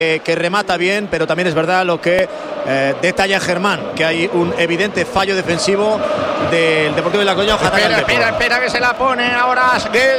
que remata bien, pero también es verdad lo que detalla Germán, que hay un evidente fallo defensivo del Deportivo de La Coruña. Espera que se la pone ahora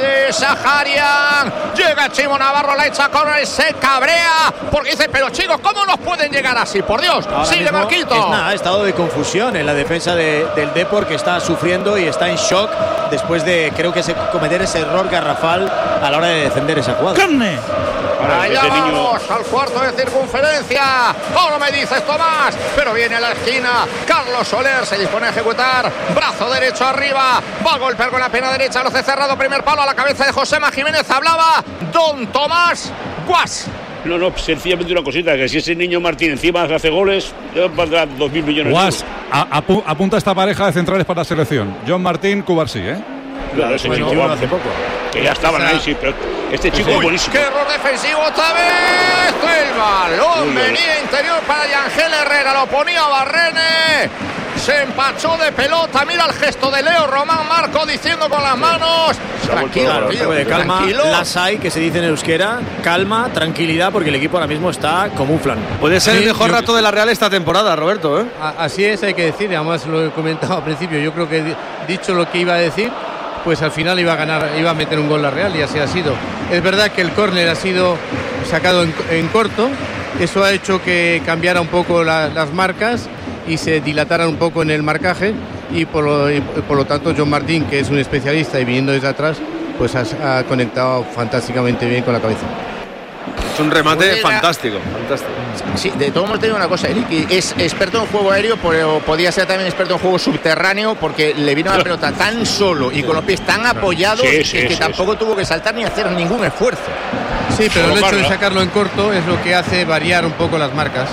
Saharian. Llega Chimo Navarro, la echa con él, se cabrea porque dice, pero chicos, ¿cómo nos pueden llegar así? Por Dios, ahora sigue Marquito. Ha estado de confusión en la defensa del Depor, que está sufriendo y está en shock después de, creo que cometer ese error garrafal a la hora de defender esa jugada. ¡Carne! Allá vamos al cuarto de circunferencia. Ahora me dices Tomás, pero viene a la esquina. Carlos Soler se dispone a ejecutar. Brazo derecho arriba. Va a golpear con la pierna derecha. Lo hace cerrado. Primer palo a la cabeza de Josema Jiménez. Hablaba don Tomás Guas. No, sencillamente una cosita, que si ese niño Martín encima hace goles, valdrá 2.000 millones Guas, de euros. Apunta esta pareja de centrales para la selección. John Martín, Cubarsí, Claro, ese chico hace poco. Que ya estaban ahí, sí, pero este chico es buenísimo. ¡Qué error defensivo otra vez! El balón venía interior para Yangel Herrera, lo ponía Barrene. Se empachó de pelota, mira el gesto de Leo Román Marco diciendo con las manos. Tranquilo, de calma, tranquilo. Lasai, que se dice en euskera, calma, tranquilidad, porque el equipo ahora mismo está como un flan. Puede ser el mejor rato de la Real esta temporada, Roberto, ¿eh? Así es, hay que decir, además lo he comentado al principio, yo creo que dicho lo que iba a decir, pues al final iba a ganar, iba a meter un gol la Real y así ha sido. Es verdad que el córner ha sido sacado en corto, eso ha hecho que cambiara un poco las marcas y se dilataran un poco en el marcaje y por lo tanto John Martín, que es un especialista y viniendo desde atrás, pues ha conectado fantásticamente bien con la cabeza. Es un remate fantástico. Sí, de todos modos te digo una cosa, Eric, es experto en juego aéreo, pero podía ser también experto en juego subterráneo porque le vino la pelota tan solo y con los pies tan apoyados que tampoco tuvo que saltar ni hacer ningún esfuerzo. Sí, pero el hecho de sacarlo en corto es lo que hace variar un poco las marcas.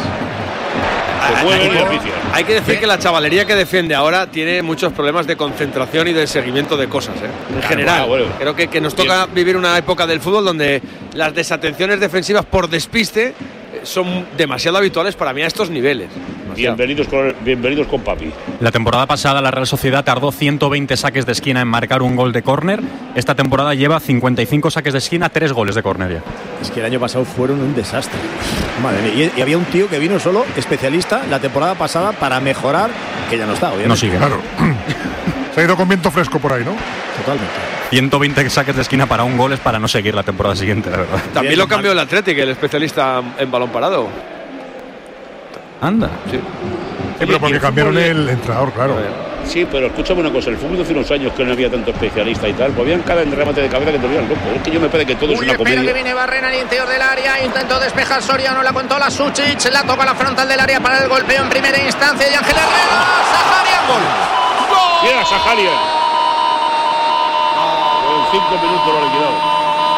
Hay que decir que la chavalería que defiende ahora tiene muchos problemas de concentración y de seguimiento de cosas, en general. Creo que nos toca vivir una época del fútbol donde las desatenciones defensivas por despiste son demasiado habituales para mí a estos niveles. Bienvenidos con papi. La temporada pasada la Real Sociedad tardó 120 saques de esquina en marcar un gol de córner. Esta temporada lleva 55 saques de esquina, 3 goles de córner ya. Es que el año pasado fueron un desastre. Madre mía. Y había un tío que vino solo especialista la temporada pasada para mejorar, que ya no está, obviamente. No sigue. Claro. Se ha ido con viento fresco por ahí, ¿no? Totalmente. 120 saques de esquina para un gol es para no seguir la temporada siguiente, la verdad. También lo cambió el Atlético, el especialista en balón parado. Anda. Sí, pero porque cambiaron el entrenador, claro. Sí, pero escúchame una cosa, el fútbol de hace unos años que no había tanto especialista y tal, pues habían cada remate de cabeza que te volvían loco. Es que yo me parece que todo es una comedia. Espera que viene Barrena al interior del área, intentó despejar Soriano, la contó la Suchic, la toca a la frontal del área para el golpeo en primera instancia y Ángel Herrera, Saharian, gol. ¡Gol! ¡Mira, Saharian! En 5 minutos lo ha liquidado.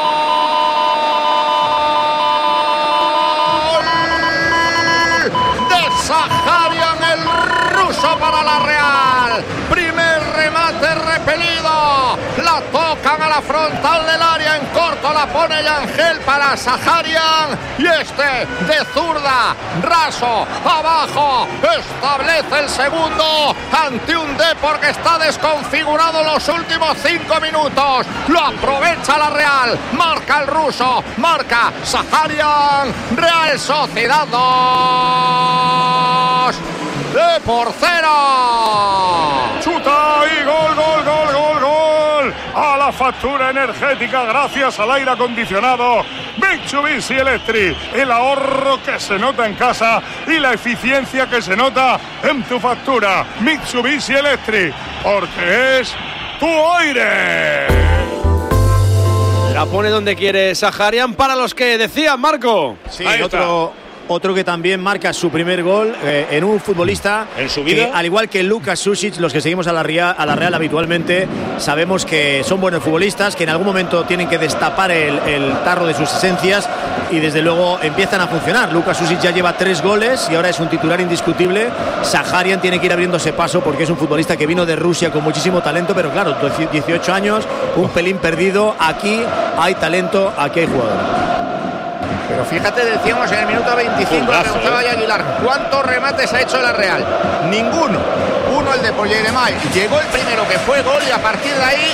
Saharian, el ruso para la Real. Primer remate repelido. La tocan a la frontal del área. En corto la pone Yangel para Saharian. Y de zurda. Raso. Abajo. Establece el segundo. Ante un Depor que está desconfigurado los últimos 5 minutos. Lo aprovecha la Real. Marca el ruso. Marca Saharian. Real Sociedad 2. Depor 0. Chuta y gol. A la factura energética gracias al aire acondicionado Mitsubishi Electric. El ahorro que se nota en casa y la eficiencia que se nota en tu factura. Mitsubishi Electric, porque es tu aire. La pone donde quiere Saharian para los que decían, Marco. Sí, otro que también marca su primer gol en un futbolista en su vida, que, al igual que Luka Sušić, los que seguimos a la Real habitualmente sabemos que son buenos futbolistas, que en algún momento tienen que destapar el tarro de sus esencias y desde luego empiezan a funcionar. Luka Sušić ya lleva 3 goles y ahora es un titular indiscutible. Saharian tiene que ir abriéndose paso porque es un futbolista que vino de Rusia con muchísimo talento, pero claro, 18 años, un pelín perdido. Aquí hay talento, aquí hay jugadores. Pero fíjate, decíamos en el minuto 25, preguntaba Aguilar, ¿cuántos remates ha hecho la Real? Ninguno. Uno, el de Polleremay. Llegó el primero, que fue gol, y a partir de ahí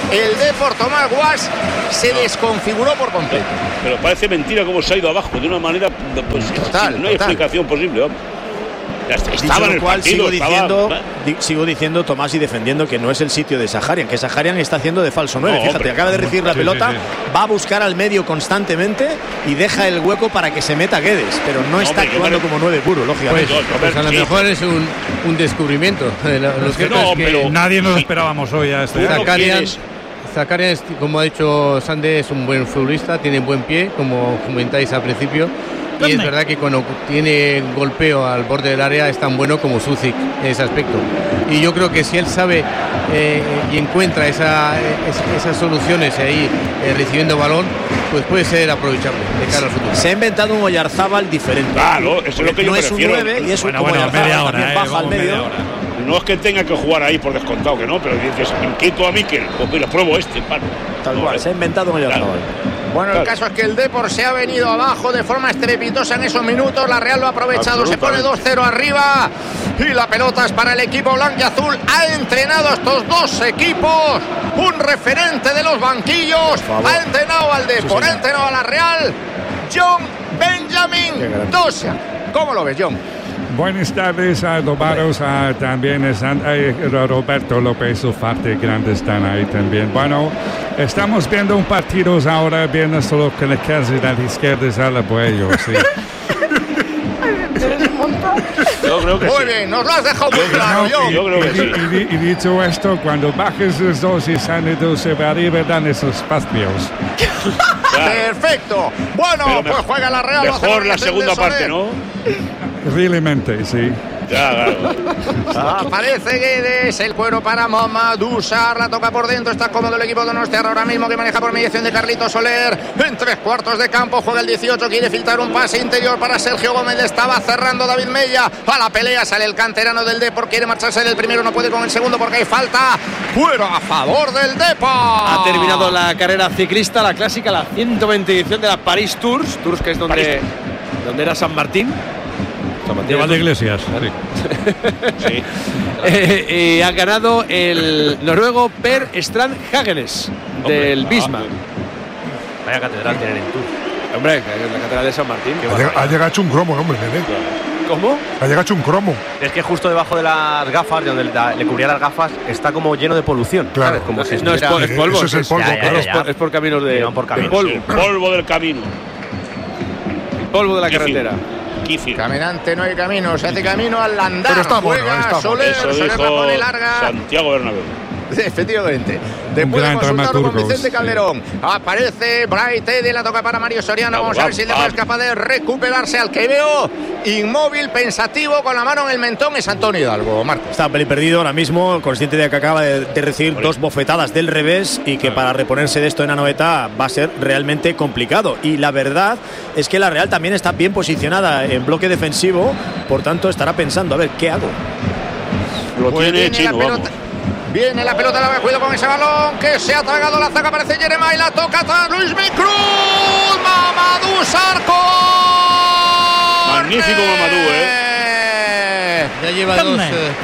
el Depor Tomás Guas se desconfiguró por completo. Pero parece mentira cómo se ha ido abajo de una manera, pues, total, no hay explicación posible, vamos. Estaba en el partido, sigo diciendo, Tomás, y defendiendo que no es el sitio de Saharian, que Saharian está haciendo de falso 9. Fíjate, hombre, acaba de recibir la pelota, va a buscar al medio constantemente y deja el hueco para que se meta Guedes, pero no está actuando como 9 puro, lógicamente. Pues a lo mejor es un descubrimiento. Pero nadie nos esperábamos hoy a este. Zacharian, como ha dicho Sande, es un buen futbolista, tiene buen pie, como comentáis al principio. Y es verdad que cuando tiene golpeo al borde del área es tan bueno como Sucic en ese aspecto. Y yo creo que si él sabe y encuentra esas soluciones ahí recibiendo balón, pues puede ser aprovechable de cara al futuro. Se ha inventado un Oyarzábal diferente. Claro, eso es lo que yo no es un 9 y es un media hora, baja al medio. No es que tenga que jugar ahí por descontado, que no, pero dices, inquieto a Mikel, pues mira, pruebo Tal cual, se ha inventado un Oyarzábal. Bueno, el caso es que el Depor se ha venido abajo de forma estrepitosa en esos minutos. La Real lo ha aprovechado, se pone 2-0 arriba y la pelota es para el equipo blanco y azul. Ha entrenado a estos dos equipos un referente de los banquillos. Ha entrenado al Depor, ha entrenado a la Real, John Benjamin Dosia. ¿Cómo lo ves, John? Buenas tardes a todos, también están Roberto López, su parte grande están ahí también. Bueno, estamos viendo un partido ahora, viendo solo que le queda de la izquierda es al apoyo, sí. Yo creo que muy bien, nos lo has dejado muy claro, yo creo que sí. Y dicho esto, cuando bajes los dos y salen dos arriba, dan esos espacios. Perfecto. Bueno, pues juega la Real. Mejor la segunda parte, ¿no? Realmente, sí. Ya, claro. Aparece Guedes, el cuero para Mamadou Sarr, la toca por dentro, está cómodo el equipo de Donostiarra ahora mismo, que maneja por mediación de Carlitos Soler, en 3/4 de campo, juega el 18, quiere filtrar un pase interior para Sergio Gómez, estaba cerrando David Mella, a la pelea sale el canterano del Depor, quiere marcharse del primero, no puede con el segundo porque hay falta, cuero a favor del Depor. Ha terminado la carrera ciclista, la clásica, la 120 edición de la París Tours, que es donde era San Martín. Lleva de Iglesias. Sí. Y ha ganado el noruego Per Strand Hagenes del Bismarck. Vaya catedral tienen en Tours. Hombre, la catedral de San Martín. Ha llegado hecho un cromo, hombre. ¿Cómo? Ha llegado hecho un cromo. Es que justo debajo de las gafas, donde le cubría las gafas, está como lleno de polución. Claro. ¿Sabes? Como si No, es polvo. Eso es el polvo, claro. Es por caminos de polvo. El polvo del camino. El polvo de la carretera. Caminante no hay camino, se hace camino al andar. Pero está bueno, juega está Soler, Eso Soler la dijo pone larga. Santiago Bernabéu. Efectivamente. Después de consultarlo con Vicente Calderón, aparece Bright Eddy, la toca para Mario Soriano. Vamos a ver si el Depor es capaz de recuperarse. Al que veo inmóvil, pensativo, con la mano en el mentón, es Antonio Hidalgo. Marco. Está pelín perdido ahora mismo, consciente de que acaba de recibir dos bofetadas del revés y que para reponerse de esto en Anoeta va a ser realmente complicado. Y la verdad es que la Real también está bien posicionada en bloque defensivo, por tanto estará pensando, a ver, ¿qué hago? Lo tiene Chino, vamos. Viene la pelota, la cuidado con ese balón que se ha tragado la zaga, aparece Jeremai, la toca atrás Luis Micruz, Mamadou Sarr. Magnífico Mamadou, Ya lleva dos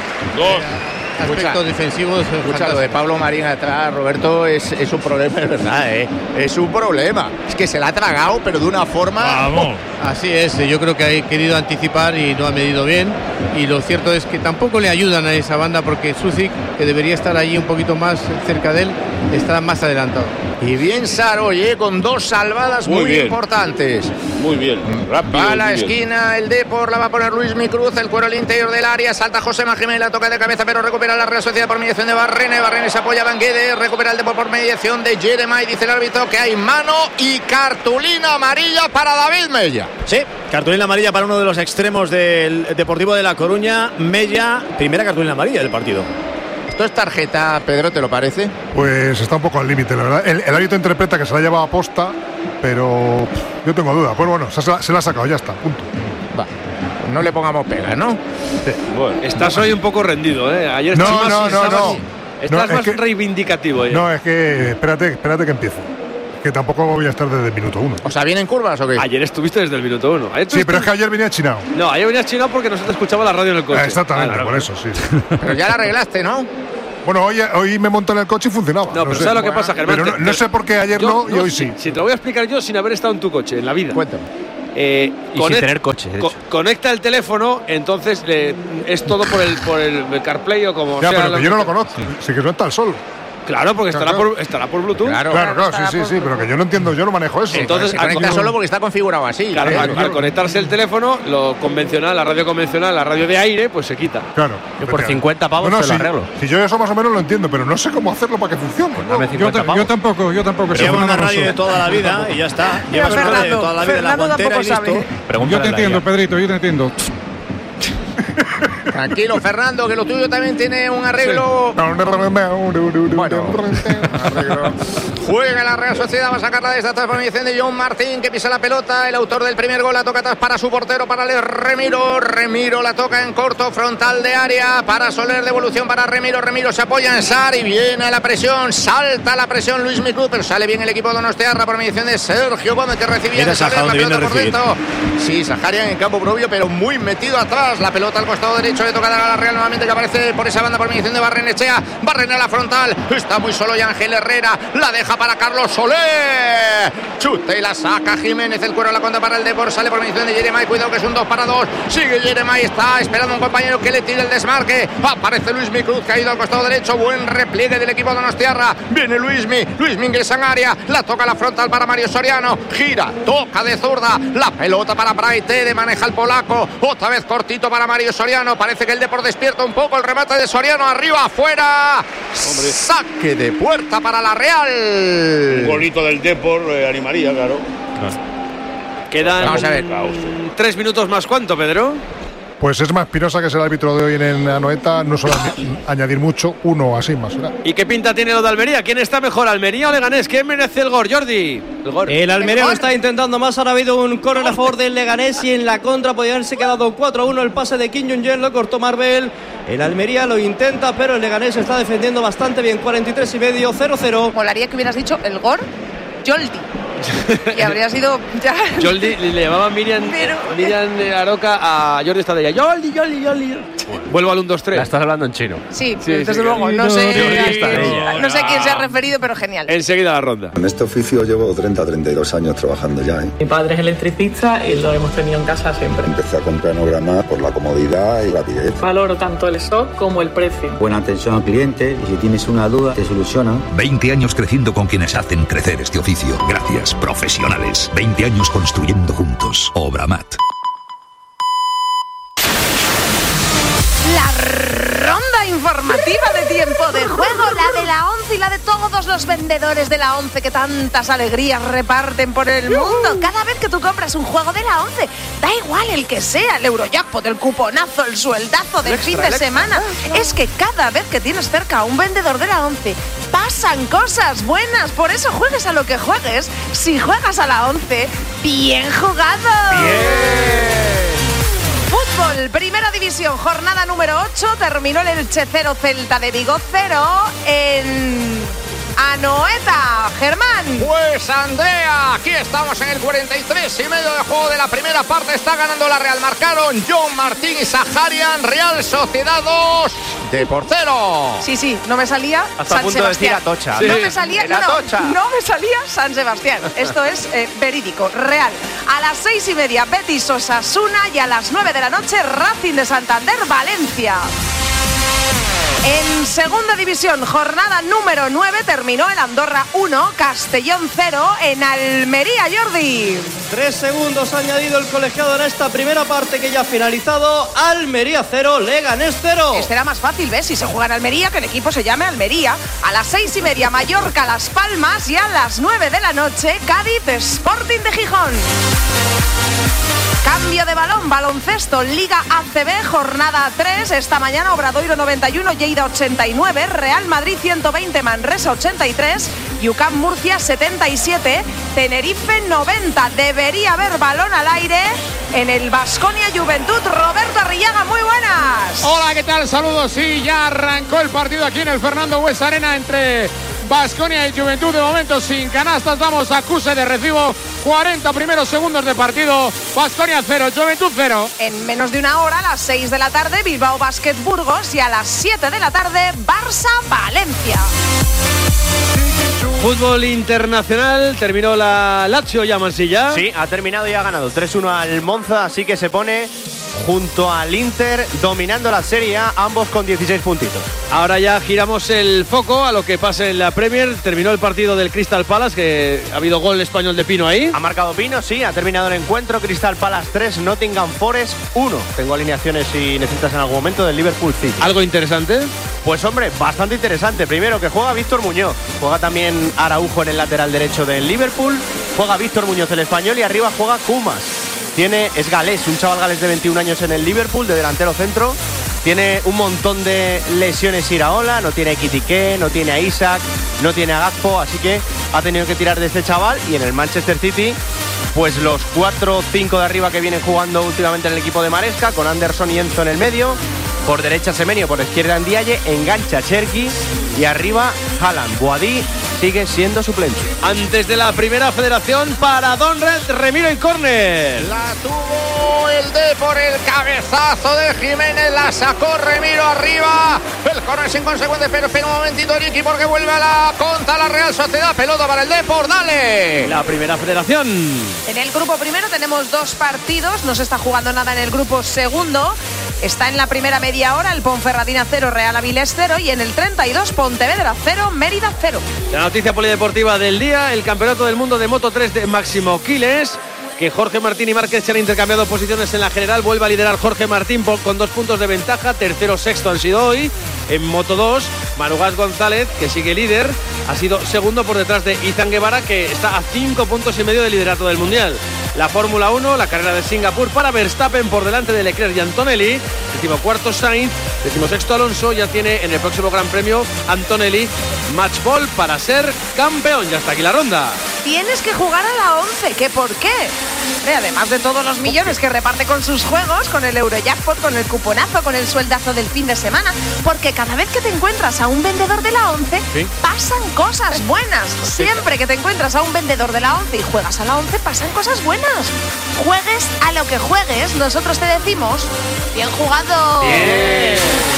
aspectos defensivos. Escucha, lo de Pablo Marín atrás, Roberto, es un problema, es verdad, es un problema. Es que se la ha tragado, pero de una forma. Vamos. Así es, yo creo que ha querido anticipar y no ha medido bien. Y lo cierto es que tampoco le ayudan a esa banda porque Sucic, que debería estar allí un poquito más cerca de él, está más adelantado. Y bien Sarr hoy, con dos salvadas muy importantes. Muy bien, rápido. Va a la esquina, el Depor, la va a poner Luis Micruz, el cuero al interior del área, salta José Jiménez, la toca de cabeza, pero recupera la Real Sociedad por mediación de Barrene se apoya a Guedes, recupera el Depor por mediación de Jeremai, dice el árbitro que hay mano y cartulina amarilla para David Mella. Sí, cartulina amarilla para uno de los extremos del Deportivo de La Coruña, Mella, primera cartulina amarilla del partido. ¿Esto es tarjeta, Pedro, te lo parece? Pues está un poco al límite, la verdad. El árbitro interpreta que se la ha llevado a posta, pero yo tengo duda. Pues bueno, se la ha sacado, ya está, punto. Va, no le pongamos pega, ¿no? Bueno, estás hoy un poco rendido, ¿eh? Ayer estás más reivindicativo. No, es que espérate que empiece. Que tampoco voy a estar desde el minuto 1. O sea, ¿vienen curvas o qué? Ayer estuviste desde el minuto 1. Sí, pero es que ayer venía chinado. No, ayer venías chinado porque no se te escuchaba la radio en el coche. Exactamente, por eso, sí. Pero ya la arreglaste, ¿no? Bueno, hoy me monté en el coche y funcionaba. No, pero ¿sabes lo que pasa, Germán? Pero no sé por qué ayer no y hoy sí. Si te lo voy a explicar yo sin haber estado en tu coche, en la vida. Cuéntame. Y sin tener coche, de hecho. Conecta el teléfono, entonces es todo por el CarPlay o como ya, sea. Pero que yo no lo conozco. Sí que no está el sol. Claro, porque estará por Bluetooth. Claro, sí, pero que yo no entiendo, yo no manejo eso. Entonces se conecta solo porque está configurado así. Claro, al conectarse el teléfono, lo convencional, la radio convencional, la radio de aire, pues se quita. Claro. Yo por 50 pavos te lo arreglo. Si yo eso más o menos lo entiendo, pero no sé cómo hacerlo para que funcione. Yo tampoco. Lleva una radio de toda la vida y ya está. Lleva una radio de toda la vida en la guantera y listo. Yo te entiendo, Pedrito, yo te entiendo. Tranquilo, Fernando, que lo tuyo también tiene un arreglo. Bueno, juega la Real Sociedad, va a sacarla de esta transformación de John Martín, que pisa la pelota. El autor del primer gol la toca atrás para su portero, para Remiro. Remiro la toca en corto, frontal de área para Soler, devolución para Remiro. Remiro se apoya en Sar y viene a la presión. Salta la presión Luis Micú, pero sale bien el equipo de Donostiarra por mediación de Sergio Gómez, que recibía Mira Soler, la pelota por dentro. Sí, Saharian en campo propio, pero muy metido atrás. La pelota al costado derecho, le toca a la Real nuevamente, que aparece por esa banda por mediación de Barrenechea. Barren a la frontal, está muy solo y Ángel Herrera la deja para Carlos Soler. Chuta y la saca Jiménez, el cuero a la contra para el Depor, sale por mediación de Jeremai. Cuidado que es un 2-2. Sigue Jeremai, está esperando un compañero que le tire el desmarque. Aparece Luismi Cruz, caído al costado derecho. Buen repliegue del equipo de Donostiarra. Viene Luismi ingresa en área, la toca a la frontal para Mario Soriano. Gira, toca de zurda, la pelota para Praitede, maneja el polaco. Otra vez cortito para Mario Soriano. Parece que el Depor despierta un poco, el remate de Soriano arriba, afuera. Saque de puerta para la Real. Un golito del Depor animaría, claro. Quedan Vamos a ver. 3 minutos más. ¿Cuánto, Pedro? Pues es más Espinosa, que es el árbitro de hoy en Anoeta, no suele añadir mucho, uno así más. ¿Verdad? ¿Y qué pinta tiene lo de Almería? ¿Quién está mejor, Almería o Leganés? ¿Quién merece el gol, Jordi? El Almería lo está intentando más. Ahora ha habido un córner a favor del Leganés y en la contra podría haberse quedado 4-1. El pase de Kim Jong-un lo cortó Marbel. El Almería lo intenta, pero el Leganés está defendiendo bastante bien. 43,5, 0-0. Molaría que hubieras dicho el gol Joldi. Y habría sido ya. Joldi le llamaba Miriam Aroca a Jordi Estadella. Joldi. Vuelvo al 1-2-3. La estás hablando en chino. Sí, desde luego. No sé a quién se ha referido, pero genial. Enseguida la ronda. En este oficio llevo 32 años trabajando ya. Mi padre es electricista y lo hemos tenido en casa siempre. Empecé a comprar Planograma por la comodidad y rapidez. Valoro tanto el stock como el precio. Buena atención al cliente y si tienes una duda te solucionan. 20 años creciendo con quienes hacen crecer este oficio. Gracias, profesionales. 20 años construyendo juntos. Obramat. La ronda informativa de tiempo de juego, la de la 11 y la de todos los vendedores de la 11 que tantas alegrías reparten por el mundo. Cada vez que tú compras un juego de la 11, da igual el que sea, el Eurojackpot, el cuponazo, el sueldazo del fin de semana. Es que cada vez que tienes cerca a un vendedor de la 11, pasan cosas buenas. Por eso juegues a lo que juegues. Si juegas a la 11, bien jugado. Bien. Fútbol, Primera División, jornada número 8. Terminó el Elche 0, Celta de Vigo 0 en Anoeta. Germán. Pues Andrea, aquí estamos en el 43,5 de juego de la primera parte. Está ganando la Real. Marcaron John Martín y Saharian. Real Sociedad 2, Depor 0. Sí, no me salía hasta San punto Sebastián. de decir Atocha. Sí. No me salía, no me salía San Sebastián. Esto es verídico, real. A las 6:30, Betis Osasuna, y a las 9 de la noche, Racing de Santander, Valencia. En segunda división, jornada número 9, terminó el Andorra 1, Castellón 0 en Almería, Jordi. 3 segundos ha añadido el colegiado en esta primera parte que ya ha finalizado. Almería 0, Leganés 0. Este era más fácil, ¿ves? Si se juega en Almería, que el equipo se llame Almería. A las 6:30, Mallorca, Las Palmas, y a las 9 de la noche, Cádiz, Sporting de Gijón. Cambio de balón, baloncesto, Liga ACB, jornada 3. Esta mañana Obradoiro 91, Lleida 89, Real Madrid 120, Manresa 83, UCAM Murcia 77, Tenerife 90. Debería haber balón al aire en el Baskonia Juventud. Roberto Arrillaga, muy buenas. Hola, ¿qué tal? Saludos. Sí, ya arrancó el partido aquí en el Fernando Buesa Arena entre Baskonia y Juventud de momento sin canastas. Vamos a acuse de recibo. 40 primeros segundos de partido. Baskonia 0, Juventud 0. En menos de una hora, a las 6 de la tarde, Bilbao Basket Burgos, y a las 7 de la tarde, Barça Valencia. Fútbol internacional, terminó la Lazio ya, Mansilla. Sí, ha terminado y ha ganado 3-1 al Monza, así que se pone junto al Inter dominando la Serie A, ambos con 16 puntitos. Ahora ya giramos el foco a lo que pasa en la Premier. Terminó el partido del Crystal Palace, que ha habido gol español de Pino ahí. Ha marcado Pino, sí, ha terminado el encuentro. Crystal Palace 3, Nottingham Forest 1. Tengo alineaciones si necesitas en algún momento del Liverpool City. ¿Algo interesante? Pues hombre, bastante interesante. Primero que juega Víctor Muñoz, juega también Araujo en el lateral derecho del Liverpool, juega Víctor Muñoz el español y arriba juega Kumas. Es galés, un chaval galés de 21 años en el Liverpool, de delantero centro. Tiene un montón de lesiones Iraola, no tiene a Ekitike, no tiene a Isaac, no tiene a Gakpo, así que ha tenido que tirar de este chaval. Y en el Manchester City, pues los 4 o 5 de arriba que vienen jugando últimamente en el equipo de Maresca, con Anderson y Enzo en el medio. Por derecha Semenyo, por izquierda Ndiaye, engancha Cherki y arriba Haaland. Boadí sigue siendo suplente. Antes de la primera federación para Donred, Remiro en córner. La tuvo el D por el cabezazo de Jiménez, la sacó Remiro arriba. El córner es inconsecuente, pero espera un momentito Ricky porque vuelve a la contra la Real Sociedad. Pelota para el Depor, dale. La primera federación. En el grupo primero tenemos 2 partidos, no se está jugando nada en el grupo segundo. Está en la primera media hora el Ponferradina 0, Real Avilés 0 y en el 32 Pontevedra 0, Mérida 0. La noticia polideportiva del día, el Campeonato del Mundo de Moto 3 de Máximo Quiles, que Jorge Martín y Márquez se han intercambiado posiciones en la general. Vuelve a liderar Jorge Martín con 2 puntos de ventaja, tercero, sexto han sido hoy. En Moto 2, Manugas González, que sigue líder, ha sido segundo por detrás de Izan Guevara, que está a 5 puntos y medio del liderato del Mundial. La Fórmula 1, la carrera de Singapur para Verstappen por delante de Leclerc y Antonelli. 14º Sainz, 16º Alonso. Ya tiene en el próximo Gran Premio Antonelli match ball para ser campeón. Ya está aquí la ronda. Tienes que jugar a la 11, ¿qué por qué? Además de todos los millones que reparte con sus juegos, con el Eurojackpot, con el cuponazo, con el sueldazo del fin de semana, porque cada vez que te encuentras a un vendedor de la 11, ¿sí?, pasan cosas buenas. Siempre que te encuentras a un vendedor de la 11 y juegas a la 11, pasan cosas buenas. Juegues a lo que juegues, nosotros te decimos, bien jugado. Bien.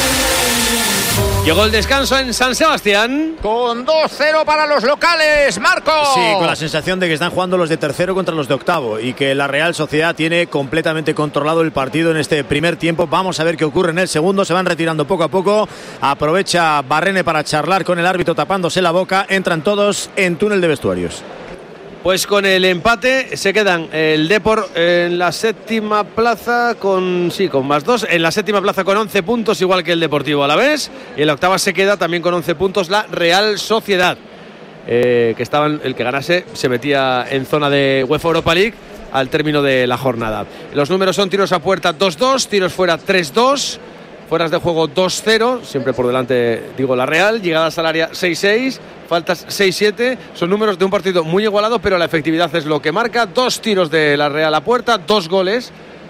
Llegó el descanso en San Sebastián. Con 2-0 para los locales, Marco. Sí, con la sensación de que están jugando los de tercero contra los de octavo y que la Real Sociedad tiene completamente controlado el partido en este primer tiempo. Vamos a ver qué ocurre en el segundo. Se van retirando poco a poco. Aprovecha Barrene para charlar con el árbitro tapándose la boca. Entran todos en túnel de vestuarios. Pues con el empate se quedan el Depor en la séptima plaza con +2, en la séptima plaza con 11 puntos, igual que el Deportivo Alavés, y en la octava se queda también con 11 puntos la Real Sociedad, que estaban, el que ganase se metía en zona de UEFA Europa League al término de la jornada. Los números son tiros a puerta 2-2, tiros fuera 3-2, fueras de juego 2-0, siempre por delante digo la Real, llegadas al área 6-6, faltas 6-7, son números de un partido muy igualado, pero la efectividad es lo que marca. 2 tiros de la Real a puerta, 2 goles,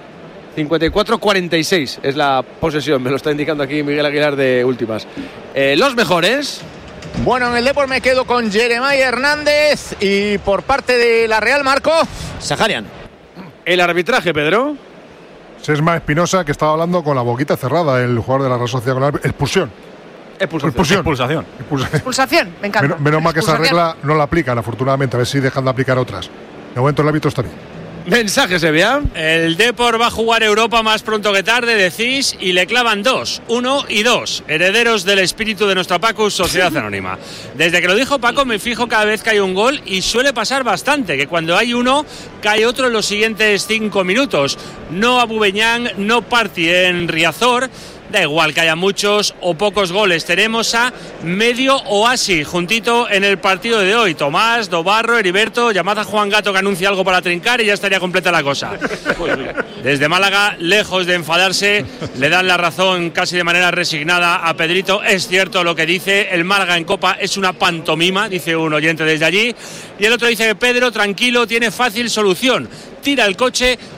54-46 es la posesión, me lo está indicando aquí Miguel Aguilar de Últimas. Los mejores. Bueno, en el Depor me quedo con Jeremiah Hernández y por parte de la Real, Marco, Saharian. El arbitraje, Pedro. Sesma Espinosa, que estaba hablando con la boquita cerrada, el jugador de la Real Sociedad, con la expulsión. Expulsación. Expulsación, me encanta. Menos mal que esa regla no la aplican, afortunadamente, a ver si dejan de aplicar otras. De momento el árbitro está bien. Mensaje, Sevilla. El Depor va a jugar Europa más pronto que tarde, decís, y le clavan 2, 1 y 2. Herederos del espíritu de nuestra Pacus, Sociedad Anónima. Desde que lo dijo Paco me fijo cada vez que hay un gol y suele pasar bastante, que cuando hay uno, cae otro en los siguientes 5 minutos. No Abubeñán, no Parti en Riazor. Da igual que haya muchos o pocos goles. Tenemos a medio oasis juntito en el partido de hoy. Tomás, Dobarro, Heriberto, llamad a Juan Gato que anuncia algo para trincar y ya estaría completa la cosa. Desde Málaga, lejos de enfadarse, le dan la razón casi de manera resignada a Pedrito. Es cierto lo que dice, el Málaga en Copa es una pantomima, dice un oyente desde allí. Y el otro dice que Pedro, tranquilo, tiene fácil solución. Tira el coche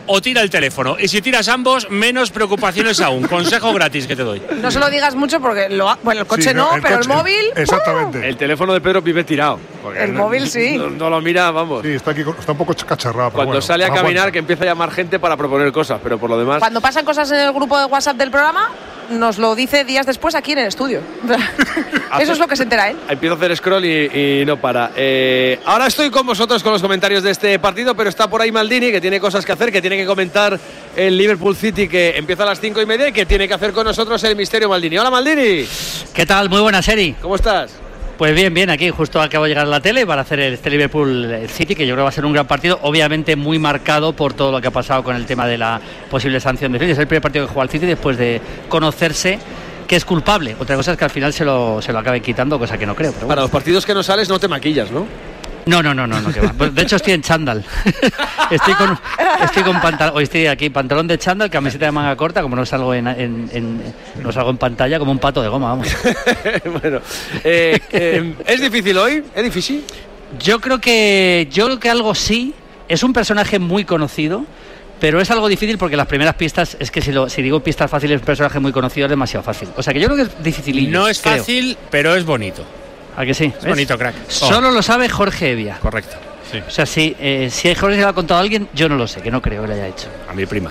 o tira el teléfono. Y si tiras ambos, menos preocupaciones aún. Consejo gratis que te doy. No se lo digas mucho porque bueno, el coche Sí, no, pero coche, el móvil. Exactamente. El teléfono de Pedro vive tirado. El móvil sí. No lo mira, vamos. Sí, está un poco cacharrado. Cuando sale a caminar, que empieza a llamar gente para proponer cosas, pero por lo demás. Cuando pasan cosas en el grupo de WhatsApp del programa, nos lo dice días después aquí en el estudio. Eso es lo que se entera él. Empiezo a hacer scroll y no para. Ahora estoy con vosotros con los comentarios de este partido, pero está por ahí Maldini, que tiene cosas que hacer, que tiene que comentar el Liverpool City, que empieza a las 5:30, y que tiene que hacer con nosotros el misterio Maldini. Hola, Maldini. ¿Qué tal? Muy buena serie. ¿Cómo estás? Pues bien, aquí justo acabo de llegar a la tele para hacer este Liverpool City, que yo creo que va a ser un gran partido, obviamente muy marcado por todo lo que ha pasado con el tema de la posible sanción de City. Es el primer partido que juega el City después de conocerse que es culpable. Otra cosa es que al final se lo acabe quitando, cosa que no creo. Pero bueno. Para los partidos que no sales no te maquillas, ¿no? No, que va. Pues, de hecho estoy en chándal. estoy con pantalón. Hoy estoy aquí, pantalón de chándal, camiseta de manga corta, como no salgo no salgo en pantalla, como un pato de goma, vamos. Bueno, ¿es difícil hoy? ¿Es difícil? Yo creo que algo sí. Es un personaje muy conocido, pero es algo difícil porque las primeras pistas, es que si digo pistas fáciles, un personaje muy conocido es demasiado fácil. O sea que yo creo que es dificilillo. No es fácil, pero es bonito. ¿A que sí? Es bonito, crack. Solo lo sabe Jorge Evia. Correcto. Sí. O sea, si Jorge se lo ha contado a alguien, yo no lo sé, que no creo que lo haya hecho. A mi prima.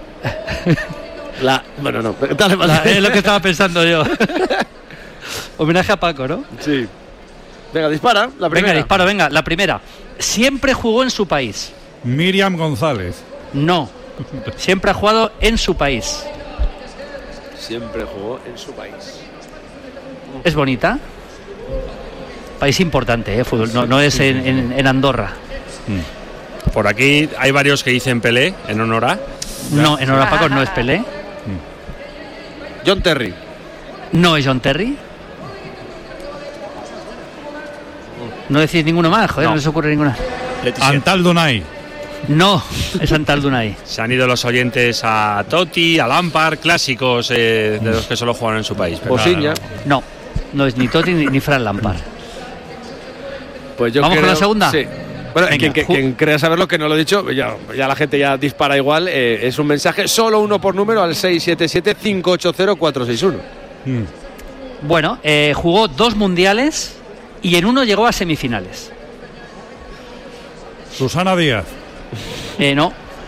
Bueno, no. Dale, es lo que estaba pensando yo. Homenaje a Paco, ¿no? Sí. Venga, dispara, la primera. Venga, disparo, la primera. Siempre jugó en su país. Miriam González. No. Siempre ha jugado en su país. Siempre jugó en su país. ¿Es bonita? País importante, fútbol. No es en Andorra. Por aquí hay varios que dicen Pelé en honor a. No, en honor a Paco no es Pelé. John Terry. No es John Terry. No decís ninguno más, joder, no les ocurre ninguna. Antal Dunay. No, es Antal Dunay. Se han ido los oyentes a Totti, a Lampard, clásicos de los que solo juegan en su país. Bosiña. No es ni Totti ni Fran Lampard. Pues yo ¿Vamos con la segunda? Sí. Bueno, quien crea saberlo, que no lo he dicho, ya la gente ya dispara igual. Es un mensaje, solo uno por número, al 677-580-461. Bueno, jugó 2 mundiales y en uno llegó a semifinales. Susana Díaz. No.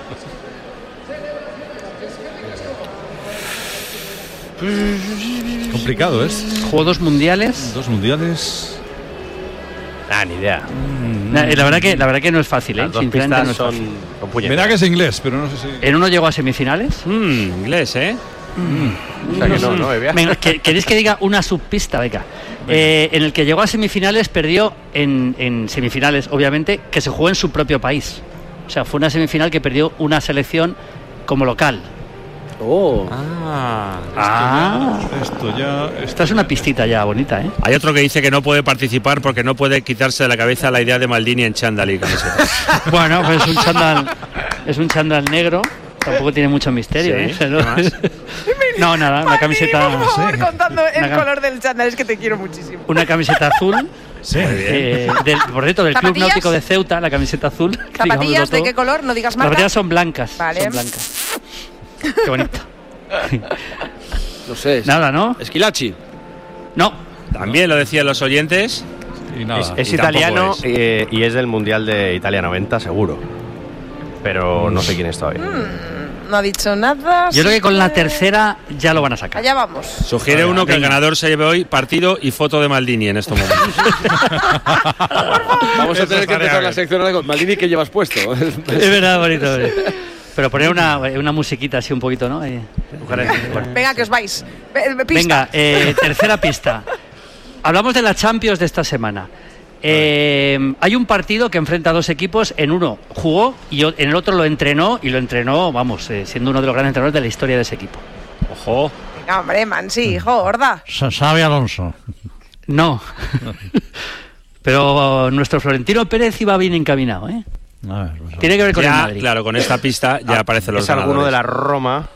Complicado, ¿es? Jugó 2 mundiales. 2 mundiales. Ni idea. La verdad que no es fácil, Las dos pistas no es son puñeteras. Verá que es inglés, pero no sé si. En uno llegó a semifinales. Inglés, ¿eh? O sea que no, Venga, ¿queréis que diga una subpista? Venga. En el que llegó a semifinales, perdió en semifinales, obviamente, que se jugó en su propio país. O sea, fue una semifinal que perdió una selección como local. Esta es una pistita ya bonita, ¿eh? Hay otro que dice que no puede participar porque no puede quitarse de la cabeza la idea de Maldini en chándal y camiseta. Bueno, pues es un chándal negro. Tampoco tiene mucho misterio, sí, ¿eh? No, nada, una camiseta. Por favor, contando el color del chándal, es que te quiero muchísimo. Una camiseta azul. Sí. Por cierto, del Club Náutico de Ceuta, la camiseta azul. ¿Zapatillas de qué color? No digas marca. Las zapatillas son blancas. Vale. Son blancas. Qué bonito. No sé. Nada, ¿no? Esquilachi. No. También lo decían los oyentes. Y nada. Es italiano y es del Mundial de Italia 90, seguro. Pero no sé quién es todavía. No ha dicho nada. Yo creo que con la tercera ya lo van a sacar. Allá vamos. Sugiere uno que el ganador se lleve hoy partido y foto de Maldini en estos momentos. Vamos a tener que empezar la sección ahora con Maldini, ¿qué llevas puesto? Es verdad, bonito. Pero poner una musiquita así un poquito, ¿no? Venga, que os vais. Venga, tercera pista. Hablamos de la Champions de esta semana. Hay un partido que enfrenta a 2 equipos. En uno jugó y en el otro lo entrenó. Y lo entrenó, vamos, siendo uno de los grandes entrenadores de la historia de ese equipo. Ojo. Venga, hombre, Mansi, hijo, gorda. Xavi Alonso. No. Pero nuestro Florentino Pérez iba bien encaminado, ¿eh? Tiene que ver con el Madrid. Claro, con esta pista ya aparecen los ganadores. Es alguno de la Roma.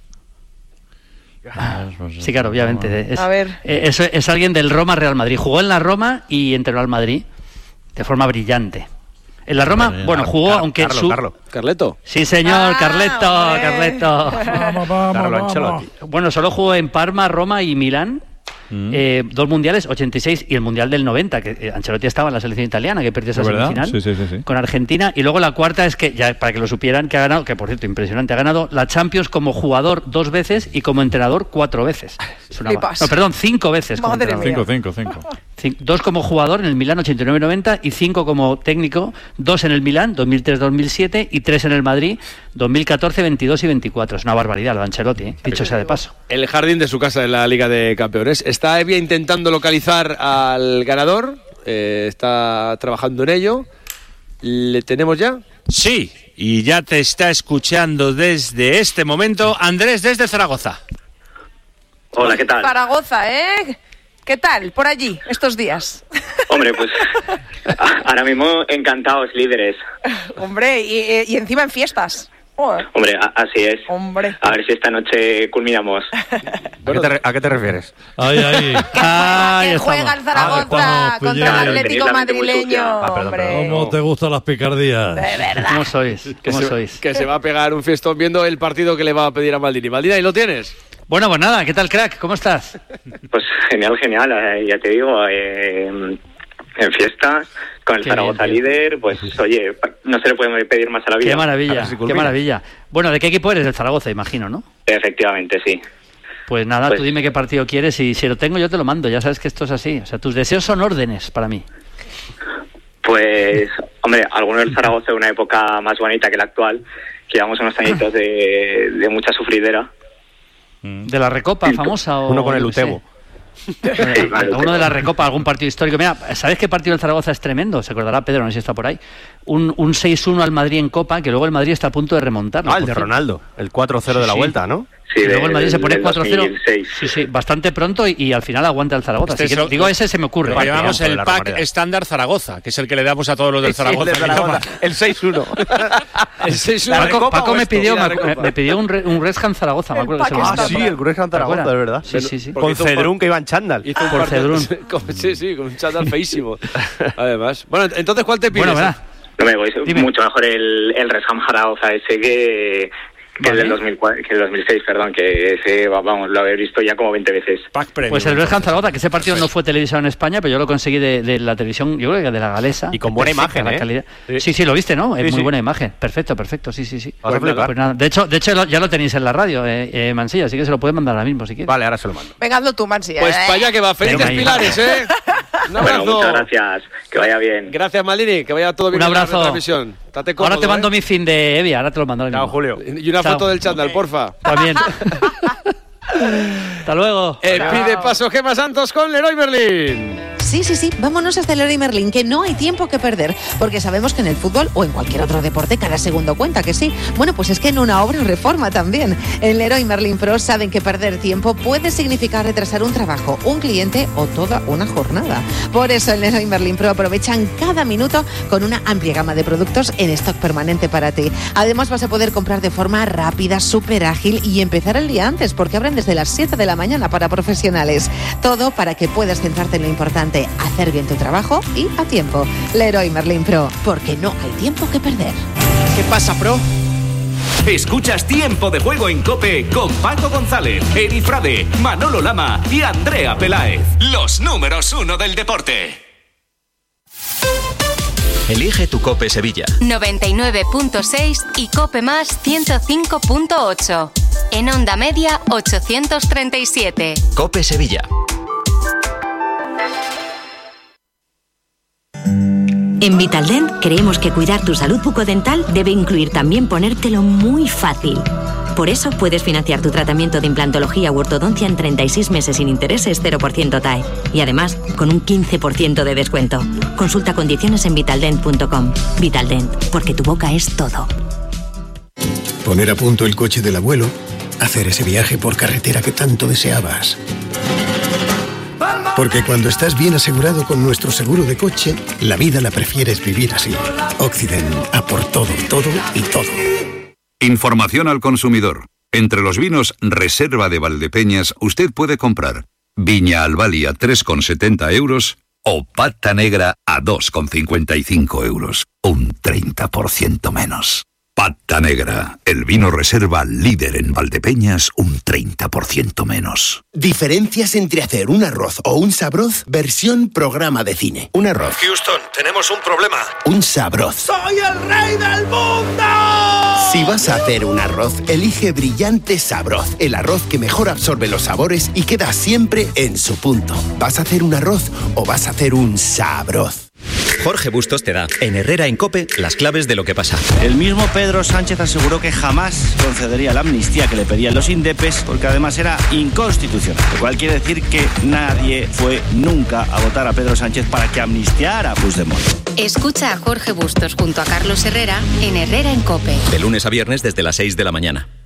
Sí, claro, obviamente. A ver. Es alguien del Roma Real Madrid. Jugó en la Roma y entrenó al Madrid de forma brillante. En la Roma, jugó, aunque Carleto. Sí, señor, Carleto. Carlo Ancelotti. Bueno, solo jugó en Parma, Roma y Milán. 2 mundiales, 86 y el mundial del 90, que Ancelotti estaba en la selección italiana, que perdió esa semifinal con Argentina. Y luego la cuarta es que, ya para que lo supieran, que ha ganado, que por cierto, impresionante, ha ganado la Champions como jugador 2 veces y como entrenador 4 veces. No, perdón, 5 veces. Madre mía. 5. 2 como jugador en el Milán 89-90 y 5 como técnico, 2 en el Milán 2003-2007 y 3 en el Madrid 2014, 22 y 24. Es una barbaridad lo de Ancelotti, dicho sea de paso. El jardín de su casa en la Liga de Campeones. Está Evia intentando localizar al ganador, está trabajando en ello. ¿Le tenemos ya? Sí, y ya te está escuchando desde este momento Andrés desde Zaragoza. Hola, ¿qué tal? Zaragoza, ¿eh? ¿Qué tal por allí estos días? Hombre, pues ahora mismo encantados, líderes. Hombre, y encima en fiestas. Joder. Hombre, así es. Hombre. A ver si esta noche culminamos. ¿A qué te refieres? Que juega el Zaragoza contra el Atlético madrileño. Hombre. ¿Cómo te gustan las picardías? De verdad. ¿Cómo sois? Que se va a pegar un fiestón viendo el partido que le va a pedir a Maldini. Maldini, ahí lo tienes. Bueno, pues nada, ¿qué tal, crack? ¿Cómo estás? Pues genial. Ya te digo, en fiestas, con el Zaragoza líder, pues oye, no se le puede pedir más a la vida. Qué maravilla. Bueno, ¿de qué equipo eres? Del Zaragoza, imagino, ¿no? Efectivamente, sí. Pues nada, tú dime qué partido quieres y si lo tengo yo te lo mando, ya sabes que esto es así. O sea, tus deseos son órdenes para mí. Pues, hombre, alguno del Zaragoza de una época más bonita que la actual, que llevamos unos añitos de mucha sufridera. ¿De la Recopa famosa? Uno con el Utebo. Uno de la Recopa, algún partido histórico. Mira, ¿sabes qué partido del Zaragoza es tremendo? Se acordará Pedro, no sé si está por ahí. Un 6-1 al Madrid en Copa, que luego el Madrid está a punto de remontar. El de Ronaldo, el 4-0 de la vuelta, ¿no? Sí, y luego el Madrid se pone 4-0. Sí, bastante pronto y al final aguanta el Zaragoza. Digo, ese se me ocurre. Llevamos el pack estándar Zaragoza, que es el que le damos a todos los del Zaragoza. El 6-1 El 6-1. Paco me pidió un Red Ham Zaragoza, me acuerdo. El Red Ham Zaragoza, de verdad. Sí. Con Cedrún, que iba en chándal. Por Cedrún. Sí, con un chándal feísimo. Además. Bueno, entonces, ¿cuál te pides? Bueno, ¿verdad? No me voy, mucho mejor el Red Ham Zaragoza ese que el del 2006, perdón, que ese, vamos, lo he visto ya como 20 veces. Pues el Red Ham Zaragoza, que ese partido no fue televisado en España, pero yo lo conseguí de la televisión, yo creo que de la galesa. Y con buena imagen, calidad. Sí, lo viste, ¿no? Es muy buena imagen. Perfecto, sí. Pues nada. De hecho, ya lo tenéis en la radio, Mansilla, así que se lo puedes mandar ahora mismo, si quieres. Vale, ahora se lo mando. Venga, hazlo tú, Mansilla. Pues para allá que va. Felices Pilares, ¿eh? Un abrazo. Bueno, muchas gracias. Que vaya bien. Gracias, Maldini. Que vaya todo bien. Un abrazo. En la transmisión. Cómodo, ahora te mando mi fin de Evia, ahora te lo mando. Chao, Julio. Y una foto del chándal, porfa. También. Hasta luego. Pide paso Gemma Santos con Leroy Merlin. Sí, vámonos hasta Leroy Merlin, que no hay tiempo que perder, porque sabemos que en el fútbol o en cualquier otro deporte cada segundo cuenta, que sí. Bueno, pues es que en una obra o reforma también. En Leroy Merlin Pro saben que perder tiempo puede significar retrasar un trabajo, un cliente o toda una jornada. Por eso en Leroy Merlin Pro aprovechan cada minuto con una amplia gama de productos en stock permanente para ti. Además vas a poder comprar de forma rápida, súper ágil y empezar el día antes, porque abren desde las 7 de la mañana para profesionales. Todo para que puedas centrarte en lo importante, hacer bien tu trabajo y a tiempo. Leroy Merlin Pro, porque no hay tiempo que perder. ¿Qué pasa, Pro? Escuchas Tiempo de Juego en COPE con Paco González, Eri Frade, Manolo Lama y Andrea Peláez. Los números 1 del deporte. Elige tu COPE Sevilla. 99.6 y COPE Más 105.8. En onda media 837. COPE Sevilla. En Vitaldent creemos que cuidar tu salud bucodental debe incluir también ponértelo muy fácil. Por eso puedes financiar tu tratamiento de implantología u ortodoncia en 36 meses sin intereses 0% TAE. Y además, con un 15% de descuento. Consulta condiciones en vitaldent.com. Vitaldent, porque tu boca es todo. Poner a punto el coche del abuelo, hacer ese viaje por carretera que tanto deseabas. Porque cuando estás bien asegurado con nuestro seguro de coche, la vida la prefieres vivir así. Occident, a por todo, todo y todo. Información al consumidor. Entre los vinos Reserva de Valdepeñas, usted puede comprar Viña Albalia 3,70 euros O pata negra a 2,55 euros. Un 30% menos. Pata negra, el vino reserva líder en Valdepeñas, un 30% menos. Diferencias entre hacer un arroz o un sabroz, versión programa de cine. Un arroz. Houston, tenemos un problema. Un sabroz. ¡Soy el rey del mundo! Si vas a hacer un arroz, elige Brillante Sabroz, el arroz que mejor absorbe los sabores y queda siempre en su punto. ¿Vas a hacer un arroz o vas a hacer un sabroz? Jorge Bustos te da, en Herrera en COPE, las claves de lo que pasa. El mismo Pedro Sánchez aseguró que jamás concedería la amnistía que le pedían los indepes, porque además era inconstitucional. Lo cual quiere decir que nadie fue nunca a votar a Pedro Sánchez para que amnistiara a Puigdemont. Escucha a Jorge Bustos junto a Carlos Herrera en Herrera en COPE. De lunes a viernes desde las 6 de la mañana.